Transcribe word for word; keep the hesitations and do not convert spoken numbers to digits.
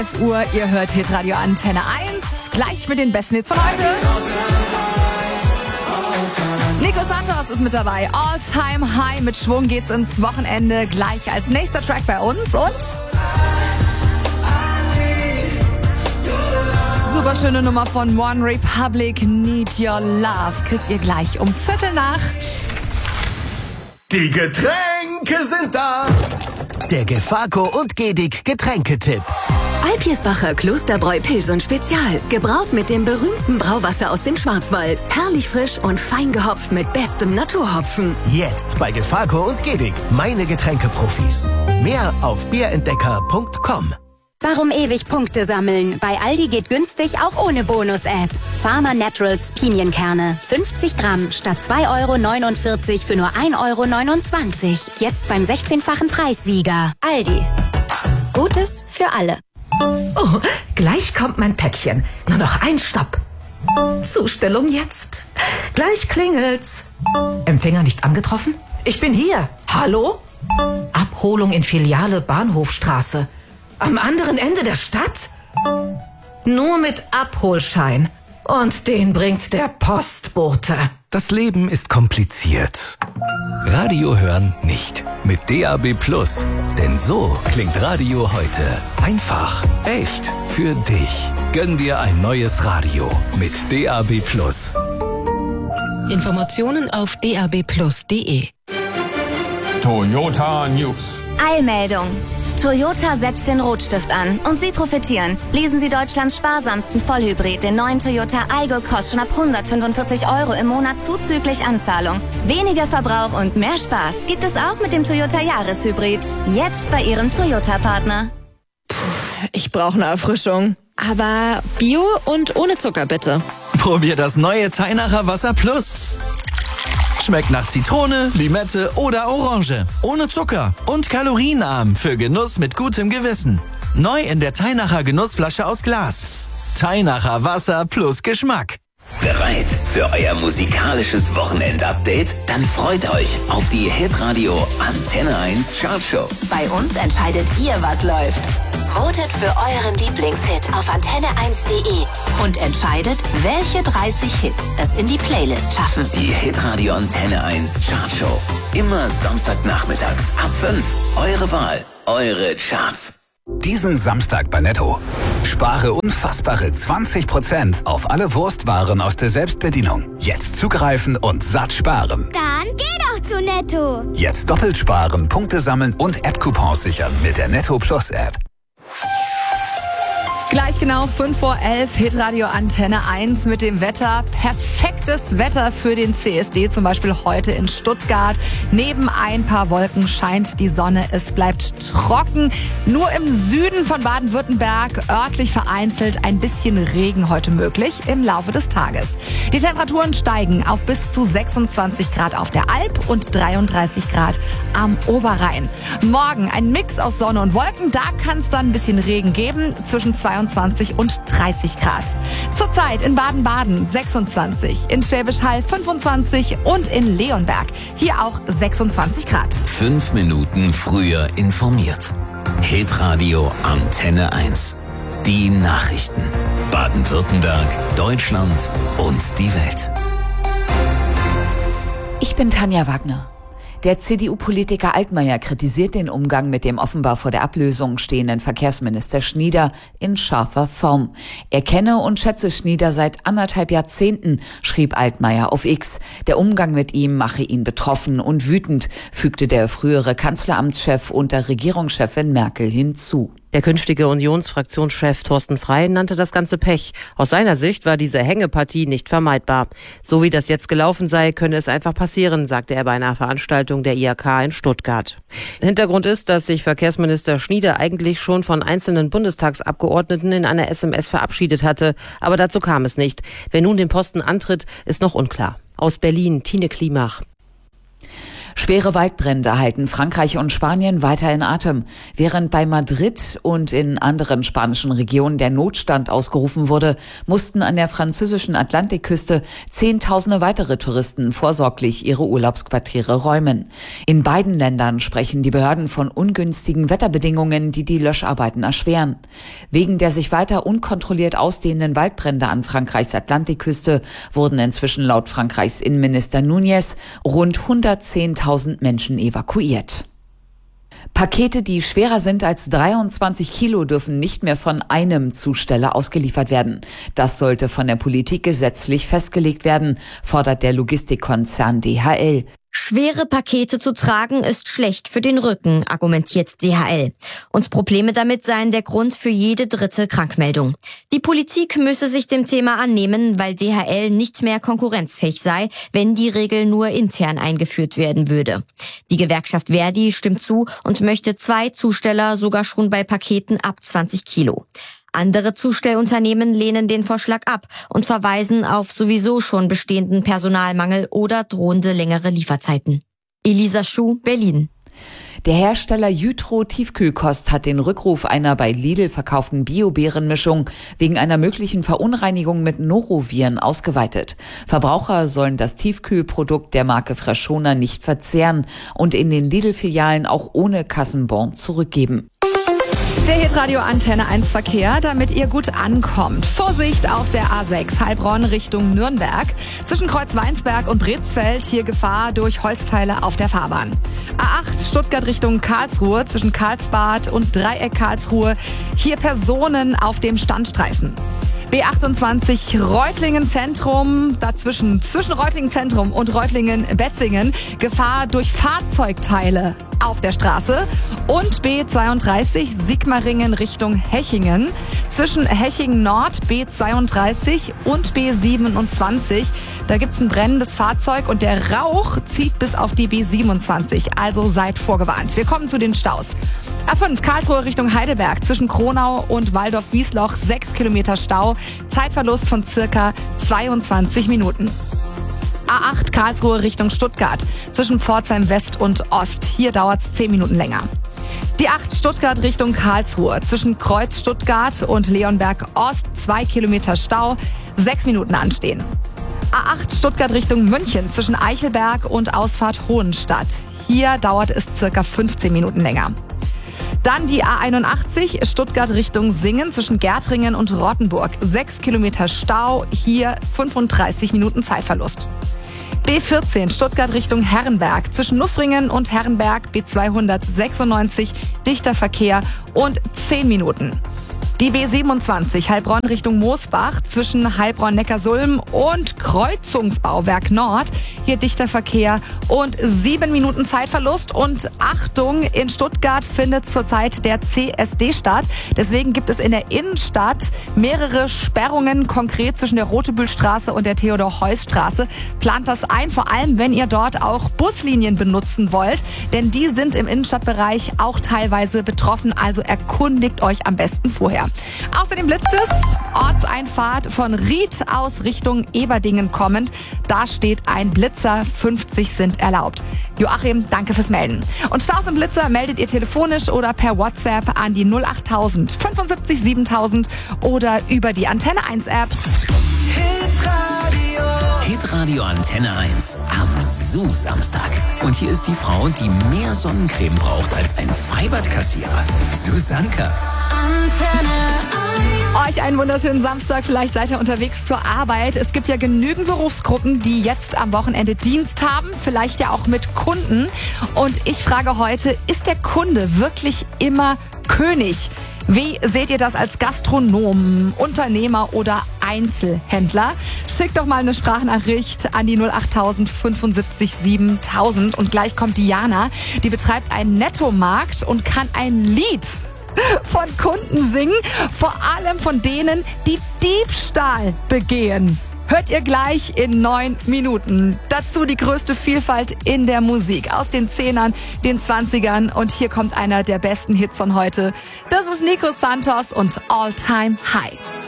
elf Uhr, ihr hört Hitradio Antenne eins, gleich mit den besten Hits von heute. Nico Santos ist mit dabei. All Time High, mit Schwung geht's ins Wochenende. Gleich als nächster Track bei uns und super schöne Nummer von One Republic, Need Your Love. Kriegt ihr gleich um Viertel nach. Die Getränke sind da. Der Gefako und Gedig Getränketipp. Alpirsbacher Klosterbräu Pilsen Spezial. Gebraut mit dem berühmten Brauwasser aus dem Schwarzwald. Herrlich frisch und fein gehopft mit bestem Naturhopfen. Jetzt bei Gefako und Gedig. Meine Getränkeprofis. Mehr auf bierentdecker punkt com. Warum ewig Punkte sammeln? Bei Aldi geht günstig auch ohne Bonus-App. Farmer Naturals Pinienkerne. fünfzig Gramm statt zwei Euro neunundvierzig für nur ein Euro neunundzwanzig. Jetzt beim sechzehnfachen Preissieger. Aldi. Gutes für alle. Oh, gleich kommt mein Päckchen. Nur noch ein Stopp. Zustellung jetzt. Gleich klingelt's. Empfänger nicht angetroffen? Ich bin hier. Hallo? Abholung in Filiale Bahnhofstraße. Am anderen Ende der Stadt? Nur mit Abholschein. Und den bringt der Postbote. Das Leben ist kompliziert. Radio hören nicht. Mit D A B Plus. Denn so klingt Radio heute. Einfach, echt, für dich. Gönn dir ein neues Radio mit D A B Plus. Informationen auf d a b plus punkt d e. Toyota News. Eilmeldung. Toyota setzt den Rotstift an und Sie profitieren. Lesen Sie Deutschlands sparsamsten Vollhybrid, den neuen Toyota Aygo, kostet schon ab hundertfünfundvierzig Euro im Monat zuzüglich Anzahlung. Weniger Verbrauch und mehr Spaß gibt es auch mit dem Toyota Jahreshybrid. Jetzt bei Ihrem Toyota-Partner. Ich brauche eine Erfrischung. Aber Bio und ohne Zucker bitte. Probier das neue Teinacher Wasser Plus. Schmeckt nach Zitrone, Limette oder Orange. Ohne Zucker und kalorienarm für Genuss mit gutem Gewissen. Neu in der Teinacher Genussflasche aus Glas. Teinacher Wasser plus Geschmack. Bereit für euer musikalisches Wochenend-Update? Dann freut euch auf die Hitradio Antenne eins Chartshow. Bei uns entscheidet ihr, was läuft. Votet für euren Lieblingshit auf antenne eins punkt d e und entscheidet, welche dreißig Hits es in die Playlist schaffen. Die Hitradio Antenne eins Chartshow. Immer Samstagnachmittags ab fünf. Eure Wahl, eure Charts. Diesen Samstag bei Netto. Spare unfassbare zwanzig Prozent auf alle Wurstwaren aus der Selbstbedienung. Jetzt zugreifen und satt sparen. Dann geh doch zu Netto. Jetzt doppelt sparen, Punkte sammeln und App-Coupons sichern mit der Netto Plus App. Gleich genau fünf vor elf, Hitradio Antenne eins mit dem Wetter. Perfektes Wetter für den C S D, zum Beispiel heute in Stuttgart. Neben ein paar Wolken scheint die Sonne, es bleibt trocken. Nur im Süden von Baden-Württemberg örtlich vereinzelt ein bisschen Regen heute möglich im Laufe des Tages. Die Temperaturen steigen auf bis zu sechsundzwanzig Grad auf der Alp und dreiunddreißig Grad am Oberrhein. Morgen ein Mix aus Sonne und Wolken, da kann es dann ein bisschen Regen geben, zwischen zweiundzwanzig und dreißig Grad. Zurzeit in Baden-Baden sechsundzwanzig, in Schwäbisch Hall fünfundzwanzig und in Leonberg hier auch sechsundzwanzig Grad. Fünf Minuten früher informiert. Hitradio Antenne eins. Die Nachrichten. Baden-Württemberg, Deutschland und die Welt. Ich bin Tanja Wagner. Der C D U-Politiker Altmaier kritisiert den Umgang mit dem offenbar vor der Ablösung stehenden Verkehrsminister Schnieder in scharfer Form. Er kenne und schätze Schnieder seit anderthalb Jahrzehnten, schrieb Altmaier auf X. Der Umgang mit ihm mache ihn betroffen und wütend, fügte der frühere Kanzleramtschef unter Regierungschefin Merkel hinzu. Der künftige Unionsfraktionschef Thorsten Frey nannte das Ganze Pech. Aus seiner Sicht war diese Hängepartie nicht vermeidbar. So wie das jetzt gelaufen sei, könne es einfach passieren, sagte er bei einer Veranstaltung der I H K in Stuttgart. Hintergrund ist, dass sich Verkehrsminister Schnieder eigentlich schon von einzelnen Bundestagsabgeordneten in einer S M S verabschiedet hatte. Aber dazu kam es nicht. Wer nun den Posten antritt, ist noch unklar. Aus Berlin, Tine Klimach. Schwere Waldbrände halten Frankreich und Spanien weiter in Atem. Während bei Madrid und in anderen spanischen Regionen der Notstand ausgerufen wurde, mussten an der französischen Atlantikküste Zehntausende weitere Touristen vorsorglich ihre Urlaubsquartiere räumen. In beiden Ländern sprechen die Behörden von ungünstigen Wetterbedingungen, die die Löscharbeiten erschweren. Wegen der sich weiter unkontrolliert ausdehnenden Waldbrände an Frankreichs Atlantikküste wurden inzwischen laut Frankreichs Innenminister Núñez rund hundertzehntausend Menschen evakuiert. Pakete, die schwerer sind als dreiundzwanzig Kilo, dürfen nicht mehr von einem Zusteller ausgeliefert werden. Das sollte von der Politik gesetzlich festgelegt werden, fordert der Logistikkonzern D H L. Schwere Pakete zu tragen ist schlecht für den Rücken, argumentiert D H L. Und Probleme damit seien der Grund für jede dritte Krankmeldung. Die Politik müsse sich dem Thema annehmen, weil D H L nicht mehr konkurrenzfähig sei, wenn die Regel nur intern eingeführt werden würde. Die Gewerkschaft Verdi stimmt zu und möchte zwei Zusteller sogar schon bei Paketen ab zwanzig Kilo. Andere Zustellunternehmen lehnen den Vorschlag ab und verweisen auf sowieso schon bestehenden Personalmangel oder drohende längere Lieferzeiten. Elisa Schuh, Berlin. Der Hersteller Jytro Tiefkühlkost hat den Rückruf einer bei Lidl verkauften Bio-Beerenmischung wegen einer möglichen Verunreinigung mit Noroviren ausgeweitet. Verbraucher sollen das Tiefkühlprodukt der Marke Freshona nicht verzehren und in den Lidl-Filialen auch ohne Kassenbon zurückgeben. Der Hitradio Antenne eins Verkehr, damit ihr gut ankommt. Vorsicht auf der A sechs, Heilbronn Richtung Nürnberg. Zwischen Kreuzweinsberg und Brezfeld hier Gefahr durch Holzteile auf der Fahrbahn. A acht, Stuttgart Richtung Karlsruhe, zwischen Karlsbad und Dreieck Karlsruhe. Hier Personen auf dem Standstreifen. B achtundzwanzig Reutlingen Zentrum, dazwischen, zwischen Reutlingen Zentrum und Reutlingen Betzingen, Gefahr durch Fahrzeugteile auf der Straße. Und B zweiunddreißig Sigmaringen Richtung Hechingen, zwischen Hechingen Nord, B zweiunddreißig und B siebenundzwanzig. Da gibt's ein brennendes Fahrzeug und der Rauch zieht bis auf die B siebenundzwanzig, also seid vorgewarnt. Wir kommen zu den Staus. A fünf Karlsruhe Richtung Heidelberg, zwischen Kronau und Waldorf-Wiesloch sechs Kilometer Stau, Zeitverlust von circa zweiundzwanzig Minuten. A acht Karlsruhe Richtung Stuttgart, zwischen Pforzheim West und Ost, hier dauert's zehn Minuten länger. Die acht Stuttgart Richtung Karlsruhe, zwischen Kreuz Stuttgart und Leonberg Ost zwei Kilometer Stau, sechs Minuten anstehen. A acht Stuttgart Richtung München, zwischen Eichelberg und Ausfahrt Hohenstadt, hier dauert es circa fünfzehn Minuten länger. Dann die A einundachtzig, Stuttgart Richtung Singen, zwischen Gärtringen und Rottenburg. sechs Kilometer Stau, hier fünfunddreißig Minuten Zeitverlust. B vierzehn, Stuttgart Richtung Herrenberg, zwischen Nuffringen und Herrenberg, B zweihundertsechsundneunzig, dichter Verkehr und zehn Minuten. Die B siebenundzwanzig, Heilbronn Richtung Moosbach, zwischen Heilbronn-Neckarsulm und Kreuzungsbauwerk Nord. Hier dichter Verkehr und sieben Minuten Zeitverlust. Und Achtung, in Stuttgart findet zurzeit der C S D statt. Deswegen gibt es in der Innenstadt mehrere Sperrungen, konkret zwischen der Rotebühlstraße und der Theodor-Heuss-Straße. Plant das ein, vor allem wenn ihr dort auch Buslinien benutzen wollt. Denn die sind im Innenstadtbereich auch teilweise betroffen. Also erkundigt euch am besten vorher. Außerdem blitzt es, Ortseinfahrt von Ried aus Richtung Eberdingen kommend. Da steht ein Blitzer, fünfzig sind erlaubt. Joachim, danke fürs Melden. Und Staus im Blitzer meldet ihr telefonisch oder per WhatsApp an die null achttausend fünfundsiebzig siebentausend oder über die Antenne eins App. Hitradio. Hitradio Antenne eins am Su-Samstag. Und hier ist die Frau, die mehr Sonnencreme braucht als ein Freibadkassierer. Susanka. Euch einen wunderschönen Samstag. Vielleicht seid ihr unterwegs zur Arbeit. Es gibt ja genügend Berufsgruppen, die jetzt am Wochenende Dienst haben. Vielleicht ja auch mit Kunden. Und ich frage heute, ist der Kunde wirklich immer König? Wie seht ihr das als Gastronom, Unternehmer oder Einzelhändler? Schickt doch mal eine Sprachnachricht an die null achttausend fünfundsiebzig siebentausend. Und gleich kommt Diana. Die betreibt einen Nettomarkt und kann ein Lied von Kunden singen, vor allem von denen, die Diebstahl begehen. Hört ihr gleich in neun Minuten. Dazu die größte Vielfalt in der Musik. Aus den Zehnern, den Zwanzigern. Und hier kommt einer der besten Hits von heute. Das ist Nico Santos und All Time High.